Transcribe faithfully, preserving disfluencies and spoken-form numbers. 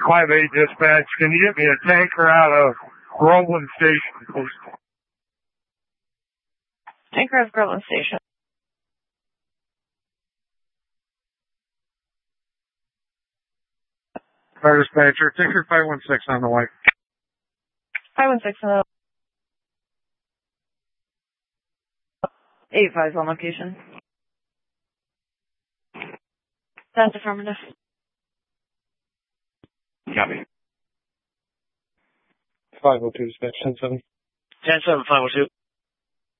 five eight dispatch. Can you get me a tanker out of Groveland Station, please? Tanker of Groveland Station. Fire dispatcher, tanker five one six on the way. five one six on the eight five on location. That's affirmative. Copy. five oh two dispatch, ten seven. ten seven, five oh two.